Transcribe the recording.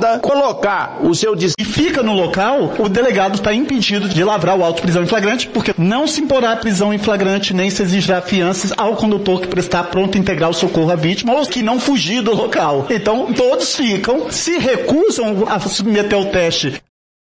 privada colocar o seu e fica no local, o delegado está impedido de lavrar o auto de prisão em flagrante, porque não se imporá prisão em flagrante, nem se exigirá fianças ao condutor que prestar pronto integral socorro à vítima ou que não fugir do local. Então, todos ficam, se recusam a submeter ao teste